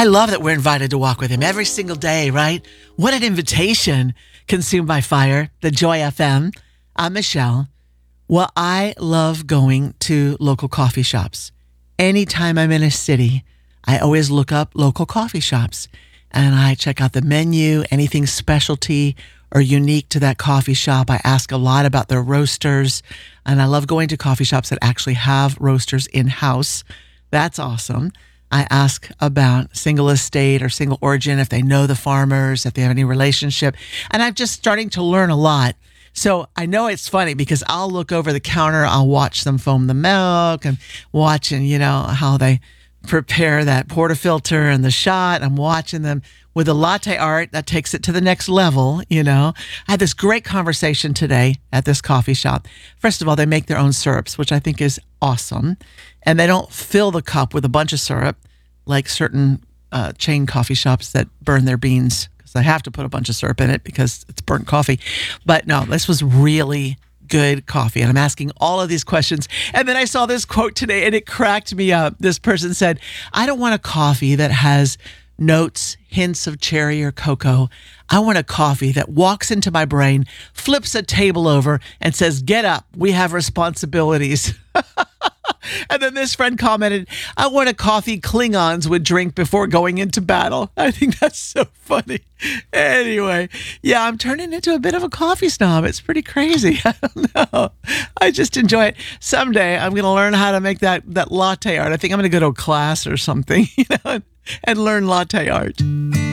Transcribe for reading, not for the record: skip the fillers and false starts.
I love that we're invited to walk with him every single day, right? What an invitation. Consumed by Fire, the Joy FM. I'm Michelle. Well, I love going to local coffee shops. Anytime I'm in a city, I always look up local coffee shops and I check out the menu, anything specialty or unique to that coffee shop. I ask a lot about their roasters, and I love going to coffee shops that actually have roasters in-house. That's awesome. I ask about single estate or single origin, if they know the farmers, if they have any relationship. And I'm just starting to learn a lot. So I know it's funny because I'll look over the counter, I'll watch them foam the milk and watching, how they prepare that portafilter and the shot. I'm watching them with the latte art that takes it to the next level. I had this great conversation today at this coffee shop. First of all, they make their own syrups, which I think is awesome. And they don't fill the cup with a bunch of syrup like certain chain coffee shops that burn their beans because they have to put a bunch of syrup in it because it's burnt coffee. But no, this was really good coffee. And I'm asking all of these questions. And then I saw this quote today and it cracked me up. This person said, I don't want a coffee that has notes, hints of cherry or cocoa. I want a coffee that walks into my brain, flips a table over and says, get up, we have responsibilities. And then this friend commented, I want a coffee Klingons would drink before going into battle. I think that's so funny. Anyway, yeah, I'm turning into a bit of a coffee snob. It's pretty crazy. I don't know. I just enjoy it. Someday I'm going to learn how to make that latte art. I think I'm going to go to a class or something, and learn latte art.